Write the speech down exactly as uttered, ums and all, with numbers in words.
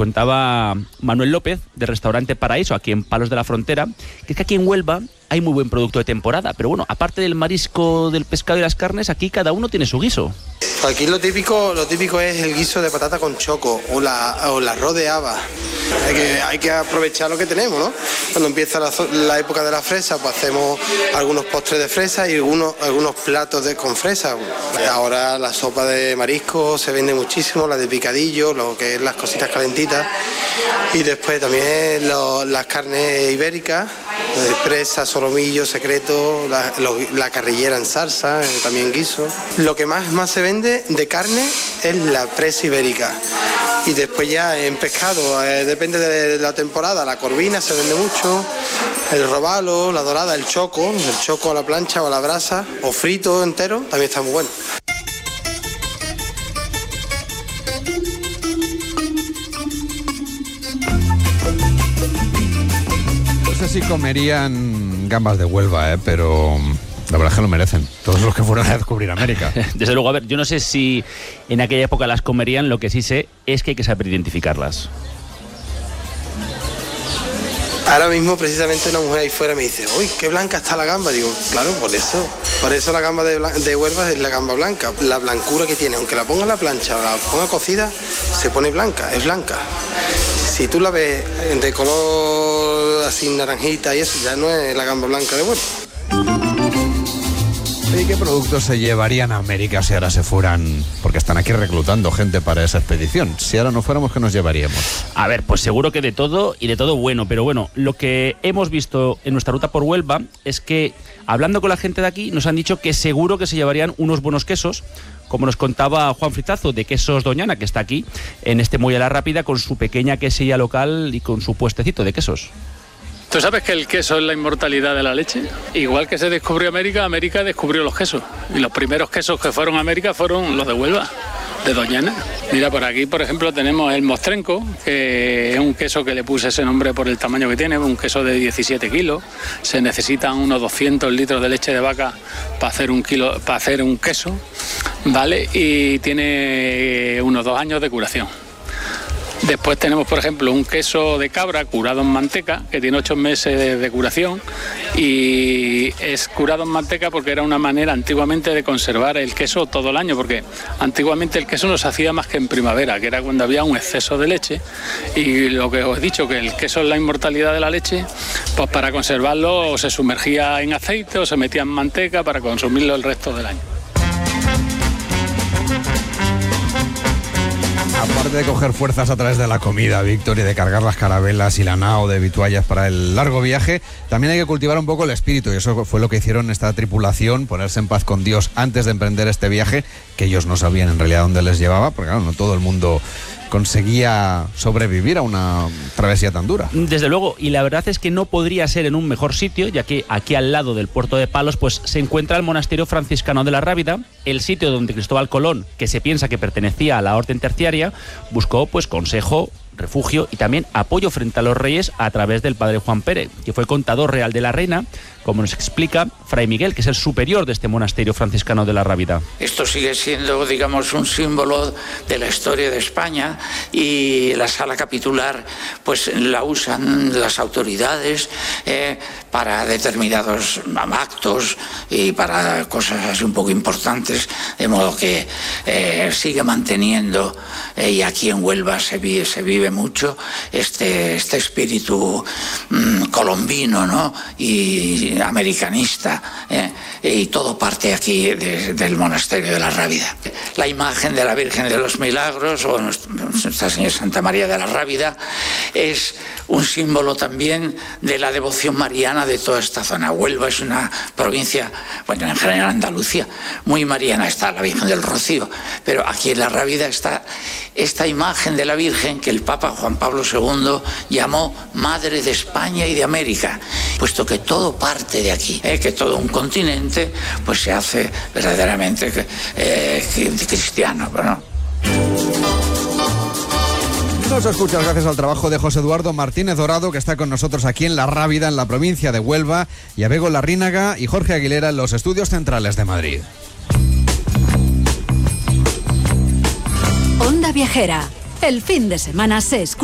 contaba Manuel López, del restaurante Paraíso, aquí en Palos de la Frontera, que es que aquí en Huelva hay muy buen producto de temporada, pero bueno, aparte del marisco, del pescado y las carnes, aquí cada uno tiene su guiso. Aquí lo típico, lo típico es el guiso de patata con choco o la, o la arroz de haba. Hay que, hay que aprovechar lo que tenemos, ¿no? Cuando empieza la, la época de la fresa, pues hacemos algunos postres de fresa y algunos, algunos platos de, con fresa. Ahora la sopa de marisco se vende muchísimo, la de picadillo, lo que es las cositas calentitas. Y después también lo, las carnes ibéricas, de presa, solomillo, secreto, la, lo, la carrillera en salsa, eh, también guiso. Lo que más, más se vende de carne es la presa ibérica. Y después ya en pescado, eh, depende de la temporada, la corvina se vende mucho, el robalo, la dorada, el choco, el choco a la plancha o a la brasa, o frito entero, también está muy bueno. No sé si comerían gambas de Huelva, eh, pero la verdad es que lo merecen, todos los que fueron a descubrir América. Desde luego, a ver, yo no sé si en aquella época las comerían, lo que sí sé es que hay que saber identificarlas. Ahora mismo precisamente una mujer ahí fuera me dice, uy, qué blanca está la gamba. Digo, claro, por eso, por eso la gamba de, de Huelva es la gamba blanca. La blancura que tiene, aunque la ponga en la plancha o la ponga cocida, se pone blanca, es blanca. Si tú la ves de color así naranjita y eso, ya no es la gamba blanca de Huelva. ¿Y qué productos se llevarían a América si ahora se fueran? Porque están aquí reclutando gente para esa expedición. Si ahora no fuéramos, ¿qué nos llevaríamos? A ver, pues seguro que de todo y de todo bueno. Pero bueno, lo que hemos visto en nuestra ruta por Huelva es que, hablando con la gente de aquí, nos han dicho que seguro que se llevarían unos buenos quesos, como nos contaba Juan Fritazo de Quesos Doñana, que está aquí en este Muelle a la Rápida con su pequeña quesería local y con su puestecito de quesos. ¿Tú sabes que el queso es la inmortalidad de la leche? Igual que se descubrió América, América descubrió los quesos. Y los primeros quesos que fueron a América fueron los de Huelva, de Doñana. Mira, por aquí, por ejemplo, tenemos el mostrenco, que es un queso que le puse ese nombre por el tamaño que tiene, un queso de diecisiete kilos. Se necesitan unos doscientos litros de leche de vaca para hacer un kilo, para hacer un queso, ¿vale? Y tiene unos dos años de curación. Después tenemos, por ejemplo, un queso de cabra curado en manteca, que tiene ocho meses de curación, y es curado en manteca porque era una manera antiguamente de conservar el queso todo el año, porque antiguamente el queso no se hacía más que en primavera, que era cuando había un exceso de leche, y lo que os he dicho, que el queso es la inmortalidad de la leche, pues para conservarlo o se sumergía en aceite o se metía en manteca para consumirlo el resto del año. Aparte de coger fuerzas a través de la comida, Víctor, y de cargar las carabelas y la nao de vituallas para el largo viaje, también hay que cultivar un poco el espíritu, y eso fue lo que hicieron esta tripulación, ponerse en paz con Dios antes de emprender este viaje, que ellos no sabían en realidad dónde les llevaba, porque claro, no todo el mundo conseguía sobrevivir a una travesía tan dura. Desde luego, y la verdad es que no podría ser en un mejor sitio, ya que aquí al lado del puerto de Palos pues se encuentra el monasterio franciscano de la Rábida, el sitio donde Cristóbal Colón, que se piensa que pertenecía a la orden terciaria, buscó pues consejo, refugio y también apoyo frente a los reyes a través del padre Juan Pérez, que fue contador real de la reina, como nos explica Fray Miguel, que es el superior de este monasterio franciscano de la Rábida. Esto sigue siendo, digamos, un símbolo de la historia de España, y la sala capitular pues la usan las autoridades eh, para determinados actos y para cosas así un poco importantes, de modo que eh, sigue manteniendo, eh, y aquí en Huelva se vive, se vive mucho este, este espíritu mmm, colombino, ¿no? y americanista, eh, y todo parte aquí de, del monasterio de la Rábida. La imagen de la Virgen de los Milagros o Nuestra Señora Santa María de la Rábida es un símbolo también de la devoción mariana de toda esta zona. Huelva es una provincia, bueno, en general Andalucía, muy mariana. Está la Virgen del Rocío, pero aquí en la Rábida está esta imagen de la Virgen que el Papa Juan Pablo segundo llamó Madre de España y de América, puesto que todo parte de aquí, ¿eh? que todo un continente pues se hace verdaderamente eh, cristiano, ¿no? Nos escuchas gracias al trabajo de José Eduardo Martínez Dorado, que está con nosotros aquí en La Rábida, en la provincia de Huelva, y a Bego Larrínaga y Jorge Aguilera en los estudios centrales de Madrid. Onda Viajera. El fin de semana se escucha.